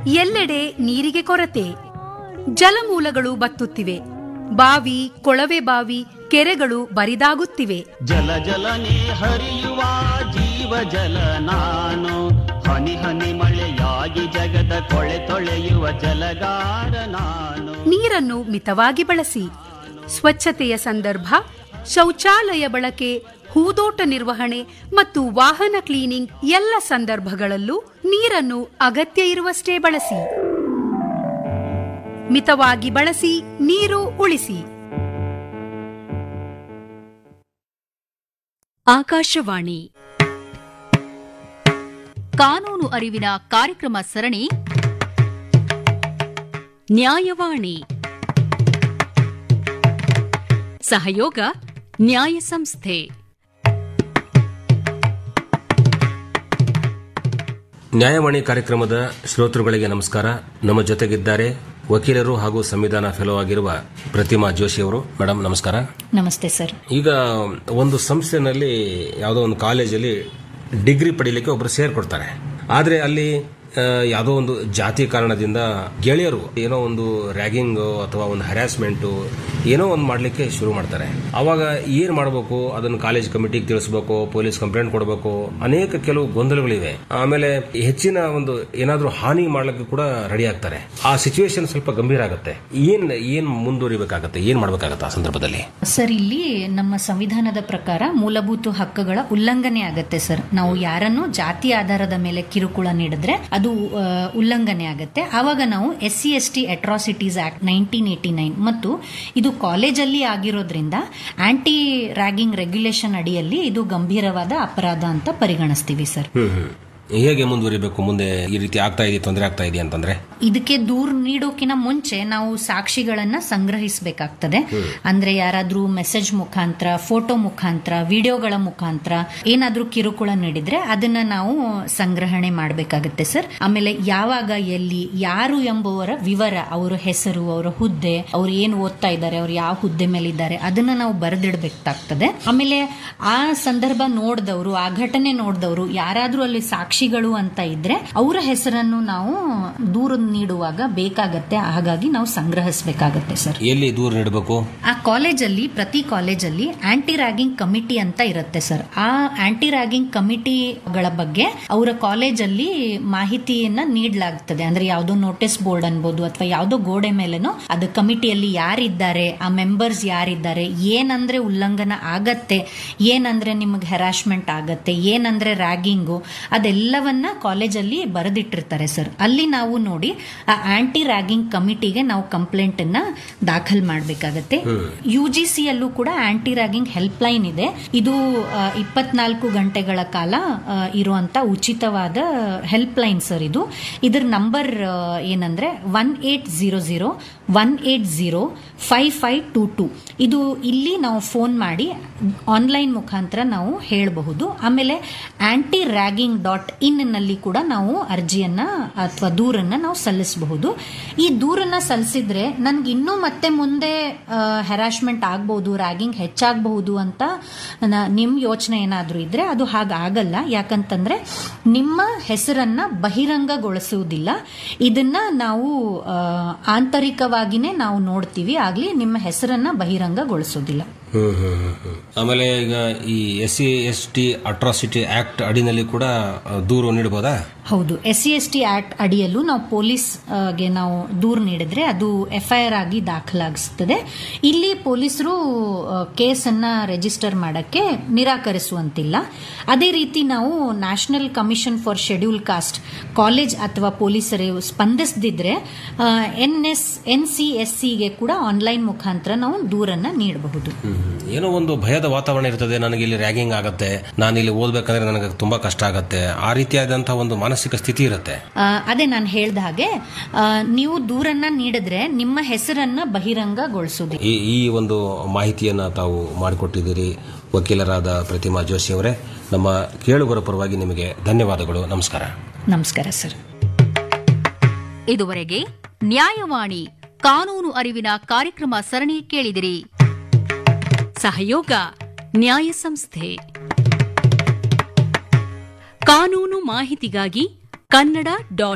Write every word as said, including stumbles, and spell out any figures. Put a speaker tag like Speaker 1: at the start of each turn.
Speaker 1: ಎಲ್ಲೆಡೆ ನೀರಿಗೆ ಕೊರತೆ, ಜಲಮೂಲಗಳು ಬತ್ತುತ್ತಿವೆ, ಬಾವಿ ಕೊಳವೆ ಬಾವಿ ಕೆರೆಗಳು ಬರಿದಾಗುತ್ತಿವೆ.
Speaker 2: ಜಲ ಜಲನೆ ಹರಿಯುವ ಜೀವ ಜಲ ನಾನು, ಹನಿ ಹನಿ ಮಳೆಯಾಗಿ ಜಗದ ಕೊಳೆ ತೊಳೆಯುವ ಜಲಗಾರ ನಾನು.
Speaker 1: ನೀರನ್ನು ಮಿತವಾಗಿ ಬಳಸಿ. ಸ್ವಚ್ಛತೆಯ ಸಂದರ್ಭ, ಶೌಚಾಲಯ ಬಳಕೆ, ಹೂದೋಟ ನಿರ್ವಹಣೆ ಮತ್ತು ವಾಹನ ಕ್ಲೀನಿಂಗ್ ಎಲ್ಲ ಸಂದರ್ಭಗಳಲ್ಲೂ ನೀರನ್ನು ಅಗತ್ಯ ಇರುವಷ್ಟೇ ಬಳಸಿ. ಮಿತವಾಗಿ ಬಳಸಿ, ನೀರು ಉಳಿಸಿ.
Speaker 3: ಆಕಾಶವಾಣಿ ಕಾನೂನು ಅರಿವಿನ ಕಾರ್ಯಕ್ರಮ ಸರಣಿ ನ್ಯಾಯವಾಣಿ. ಸಹಯೋಗ ನ್ಯಾಯ ಸಂಸ್ಥೆ.
Speaker 4: ನ್ಯಾಯವಾಣಿ ಕಾರ್ಯಕ್ರಮದ ಶ್ರೋತೃಗಳಿಗೆ ನಮಸ್ಕಾರ. ನಮ್ಮ ಜೊತೆಗಿದ್ದಾರೆ ವಕೀಲರು ಹಾಗೂ ಸಂವಿಧಾನ ಫೆಲೋ ಆಗಿರುವ ಪ್ರತಿಮಾ ಜೋಶಿ ಅವರು. ಮೇಡಮ್ ನಮಸ್ಕಾರ.
Speaker 5: ನಮಸ್ತೆ ಸರ್.
Speaker 4: ಈಗ ಒಂದು ಸಂಸ್ಥೆನಲ್ಲಿ ಯಾವುದೋ ಒಂದು ಕಾಲೇಜಲ್ಲಿ ಡಿಗ್ರಿ ಪಡೀಲಿಕ್ಕೆ ಒಬ್ಬರು ಸೇರ್ಕೊಡ್ತಾರೆ. ಆದರೆ ಅಲ್ಲಿ ಯಾವುದೋ ಒಂದು ಜಾತಿ ಕಾರಣದಿಂದ ಗೆಳೆಯರು ಏನೋ ಒಂದು ರ್ಯಾಗಿಂಗ್ ಅಥವಾ ಒಂದು ಹ್ಯಾರಾಸ್ಮೆಂಟು ಏನೋ ಒಂದು ಮಾಡಲಿಕ್ಕೆ ಶುರು ಮಾಡ್ತಾರೆ. ಅವಾಗ ಏನ್ ಮಾಡಬೇಕು, ಅದನ್ನು ಕಾಲೇಜ್ ಕಮಿಟಿಗೆ ತಿಳಿಸಬೇಕು, ಪೊಲೀಸ್ ಕಂಪ್ಲೇಂಟ್ ಕೊಡಬೇಕು, ಅನೇಕ ಕೆಲವು ಗೊಂದಲಗಳಿವೆ. ಆಮೇಲೆ ಹೆಚ್ಚಿನ ಒಂದು ಏನಾದರೂ ಹಾನಿ ಮಾಡ್ಲಿಕ್ಕೆ ಕೂಡ ರೆಡಿ ಆಗ್ತಾರೆ. ಆ ಸಿಚುವೇಶನ್ ಸ್ವಲ್ಪ ಗಂಭೀರ ಆಗುತ್ತೆ. ಏನ್ ಏನ್ ಮುಂದುವರಿಬೇಕಾಗತ್ತೆ, ಏನ್ ಮಾಡಬೇಕಾಗತ್ತೆ ಆ ಸಂದರ್ಭದಲ್ಲಿ?
Speaker 5: ಸರ್, ಇಲ್ಲಿ ನಮ್ಮ ಸಂವಿಧಾನದ ಪ್ರಕಾರ ಮೂಲಭೂತ ಹಕ್ಕುಗಳ ಉಲ್ಲಂಘನೆ ಆಗತ್ತೆ ಸರ್. ನಾವು ಯಾರನ್ನು ಜಾತಿ ಆಧಾರದ ಮೇಲೆ ಕಿರುಕುಳ ನೀಡಿದ್ರೆ ಅದು ಉಲ್ಲಂಘನೆ ಆಗುತ್ತೆ. ಆವಾಗ ನಾವು S C S T atrocities act nineteen eighty nine ಮತ್ತು ಇದು ಕಾಲೇಜಲ್ಲಿ ಆಗಿರೋದ್ರಿಂದ ಆಂಟಿ ರ್ಯಾಗಿಂಗ್ ರೆಗ್ಯುಲೇಷನ್ ಅಡಿಯಲ್ಲಿ ಇದು ಗಂಭೀರವಾದ ಅಪರಾಧ ಅಂತ ಪರಿಗಣಿಸ್ತೀವಿ ಸರ್.
Speaker 4: ಹೇಗೆ ಮುಂದುವರಿಬೇಕು? ಮುಂದೆ ಈ ರೀತಿ ಆಗ್ತಾ ಇದೆ, ತೊಂದರೆ ಆಗ್ತಾ ಇದೆ ಅಂತಂದ್ರೆ
Speaker 5: ಇದಕ್ಕೆ ದೂರು ನೀಡೋಕಿನ ಮುಂಚೆ ನಾವು ಸಾಕ್ಷಿಗಳನ್ನ ಸಂಗ್ರಹಿಸಬೇಕಾಗ್ತದೆ. ಅಂದ್ರೆ ಯಾರಾದ್ರೂ ಮೆಸೇಜ್ ಮುಖಾಂತರ, ಫೋಟೋ ಮುಖಾಂತರ, ವಿಡಿಯೋಗಳ ಮುಖಾಂತರ ಏನಾದ್ರೂ ಕಿರುಕುಳ ನೀಡಿದ್ರೆ ಅದನ್ನ ನಾವು ಸಂಗ್ರಹಣೆ ಮಾಡಬೇಕಾಗುತ್ತೆ ಸರ್. ಆಮೇಲೆ ಯಾವಾಗ, ಎಲ್ಲಿ, ಯಾರು ಎಂಬುವರ ವಿವರ, ಅವರ ಹೆಸರು, ಅವರ ಹುದ್ದೆ, ಅವ್ರು ಏನು ಓದ್ತಾ ಇದ್ದಾರೆ, ಅವ್ರು ಯಾವ ಹುದ್ದೆ ಮೇಲೆ ಇದ್ದಾರೆ, ಅದನ್ನ ನಾವು ಬರೆದಿಡಬೇಕಾಗ್ತದೆ. ಆಮೇಲೆ ಆ ಸಂದರ್ಭ ನೋಡಿದವರು, ಆ ಘಟನೆ ನೋಡಿದವರು ಯಾರಾದ್ರೂ ಅಲ್ಲಿ ಸಾಕ್ಷಿಗಳು ಅಂತ ಇದ್ರೆ ಅವರ ಹೆಸರನ್ನು ನಾವು ದೂರು ನೀಡುವಾಗ ಬೇಕಾಗತ್ತೆ. ಹಾಗಾಗಿ ನಾವು ಸಂಗ್ರಹಿಸಬೇಕಾಗತ್ತೆ ಸರ್.
Speaker 4: ಎಲ್ಲಿ ದೂರು ನೀಡಬೇಕು?
Speaker 5: ಆ ಕಾಲೇಜಲ್ಲಿ, ಪ್ರತಿ ಕಾಲೇಜಲ್ಲಿ ಆಂಟಿ ರ್ಯಾಗಿಂಗ್ ಕಮಿಟಿ ಅಂತ ಇರುತ್ತೆ ಸರ್. ಆ ಆಂಟಿ ರ್ಯಾಗಿಂಗ್ ಕಮಿಟಿಗಳ ಬಗ್ಗೆ ಅವರ ಕಾಲೇಜಲ್ಲಿ ಮಾಹಿತಿಯನ್ನ ನೀಡಲಾಗ್ತದೆ. ಅಂದ್ರೆ ಯಾವುದೋ ನೋಟಿಸ್ ಬೋರ್ಡ್ ಅನ್ಬೋದು ಅಥವಾ ಯಾವುದೋ ಗೋಡೆ ಮೇಲೆನೋ ಅದು ಕಮಿಟಿಯಲ್ಲಿ ಯಾರಿದ್ದಾರೆ, ಆ ಮೆಂಬರ್ಸ್ ಯಾರಿದ್ದಾರೆ, ಏನಂದ್ರೆ ಉಲ್ಲಂಘನ ಆಗತ್ತೆ, ಏನಂದ್ರೆ ನಿಮಗೆ ಹೆರಾಸ್ಮೆಂಟ್ ಆಗತ್ತೆ, ಏನಂದ್ರೆ ರ್ಯಾಗಿಂಗು, ಅದೆಲ್ಲವನ್ನ ಕಾಲೇಜಲ್ಲಿ ಬರೆದಿಟ್ಟಿರ್ತಾರೆ ಸರ್. ಅಲ್ಲಿ ನಾವು ನೋಡಿ ಆ ಆಂಟಿ ರ್ಯಾಗಿಂಗ್ ಕಮಿಟಿಗೆ ನಾವು ಕಂಪ್ಲೇಂಟ್ ಅನ್ನ ದಾಖಲ್ ಮಾಡಬೇಕಾಗತ್ತೆ. ಯುಜಿಸಿ ಯಲ್ಲೂ ಕೂಡ ಆಂಟಿ ರ್ಯಾಗಿಂಗ್ ಹೆಲ್ಪ್ ಲೈನ್ ಇದೆ. ಇದು ಇಪ್ಪತ್ನಾಲ್ಕು ಗಂಟೆಗಳ ಕಾಲ ಇರುವಂತ ಉಚಿತವಾದ ಹೆಲ್ಪ್ ಲೈನ್ ಸರ್. ಇದು ಇದರ ನಂಬರ್ ಏನಂದ್ರೆ one eight zero zero one eight zero five five two two. ಇದು ಇಲ್ಲಿ ನಾವು ಫೋನ್ ಮಾಡಿ ಆನ್ಲೈನ್ ಮುಖಾಂತರ ನಾವು ಹೇಳಬಹುದು. ಆಮೇಲೆ ಆಂಟಿ ರ್ಯಾಗಿಂಗ್ ಡಾಟ್ ಇನ್ ನಲ್ಲಿ ಕೂಡ ನಾವು ಅರ್ಜಿಯನ್ನ ಅಥವಾ ದೂರನ್ನ ನಾವು ಸಲ್ಲಿಸಬಹುದು. ಈ ದೂರನ್ನ ಸಲ್ಲಿಸಿದ್ರೆ ನನ್ಗೆ ಇನ್ನೂ ಮತ್ತೆ ಮುಂದೆ ಹೆರಾಸ್ಮೆಂಟ್ ಆಗಬಹುದು, ರ್ಯಾಗಿಂಗ್ ಹೆಚ್ಚಾಗಬಹುದು ಅಂತ ನಿಮ್ ಯೋಚನೆ ಏನಾದ್ರೂ ಇದ್ರೆ ಅದು ಹಾಗಾಗಲ್ಲ. ಯಾಕಂತಂದ್ರೆ ನಿಮ್ಮ ಹೆಸರನ್ನ ಬಹಿರಂಗಗೊಳಿಸುವುದಿಲ್ಲ. ಇದನ್ನ ನಾವು ಆಂತರಿಕವಾಗಿನೇ ನಾವು ನೋಡ್ತೀವಿ, ಆಗ್ಲಿ ನಿಮ್ಮ ಹೆಸರನ್ನ ಬಹಿರಂಗಗೊಳಿಸೋದಿಲ್ಲ.
Speaker 4: ಹ್ಮ್ ಹ್ಮ್ ಹ್ಮ್ ಆಮೇಲೆ ಈಗ ಈ S C S T atrocity act ಅಡಿನಲ್ಲಿ ಕೂಡ ದೂರು ನೀಡಬಹುದಾ?
Speaker 5: ಹೌದು, S C S T act ಅಡಿಯಲ್ಲೂ ನಾವು ಪೊಲೀಸ್ಗೆ ನಾವು ದೂರು ನೀಡಿದ್ರೆ ಅದು ಎಫ್ ಐ ಆರ್ ಆಗಿ ದಾಖಲಾಗಿಸುತ್ತದೆ. ಇಲ್ಲಿ ಪೊಲೀಸರು ಕೇಸನ್ನ ರಿಜಿಸ್ಟರ್ ಮಾಡಕ್ಕೆ ನಿರಾಕರಿಸುವಂತಿಲ್ಲ. ಅದೇ ರೀತಿ ನಾವು national commission for schedule caste college ಅಥವಾ ಪೊಲೀಸರು ಸ್ಪಂದಿಸದಿದ್ರೆ N S N C S ಸಿಗೆ ಕೂಡ ಆನ್ಲೈನ್ ಮುಖಾಂತರ ನಾವು ದೂರನ್ನ ನೀಡಬಹುದು.
Speaker 4: ಏನೋ ಒಂದು ಭಯದ ವಾತಾವರಣ ಇರ್ತದೆ, ನನಗೆ ಇಲ್ಲಿ ರ್ಯಾಗಿಂಗ್ ಆಗತ್ತೆ, ನಾನು ಇಲ್ಲಿ ಓದ್ಬೇಕಂದ್ರೆ ನನಗೆ ತುಂಬಾ ಕಷ್ಟ ಆಗತ್ತೆ, ಆ ರೀತಿಯಾದಂತಹ ಒಂದು ಮಾನಸಿಕ ಸ್ಥಿತಿ ಇರುತ್ತೆ.
Speaker 5: ಅದೇ ನಾನು ಹೇಳ್ದ ಹಾಗೆ ನೀವು ದೂರನ್ನ ನೀಡಿದ್ರೆ ನಿಮ್ಮ ಹೆಸರನ್ನ ಬಹಿರಂಗಗೊಳಿಸುವುದು.
Speaker 4: ಈ ಒಂದು ಮಾಹಿತಿಯನ್ನ ತಾವು ಮಾಡಿಕೊಟ್ಟಿದ್ದೀರಿ ವಕೀಲರಾದ ಪ್ರತಿಮಾ ಜೋಶಿ ಅವರೇ. ನಮ್ಮ ಕೇಳುಗರ ಪರವಾಗಿ ನಿಮಗೆ ಧನ್ಯವಾದಗಳು. ನಮಸ್ಕಾರ.
Speaker 5: ನಮಸ್ಕಾರ ಸರ್.
Speaker 3: ಇದುವರೆಗೆ ನ್ಯಾಯವಾಣಿ ಕಾನೂನು ಅರಿವಿನ ಕಾರ್ಯಕ್ರಮ ಸರಣಿ ಕೇಳಿದಿರಿ. ಸಹಯೋಗ ನ್ಯಾಯ ಸಂಸ್ಥೆ. ಕಾನೂನು ಮಾಹಿತಿಗಾಗಿ ಕನ್ನಡ ಡಾಟ್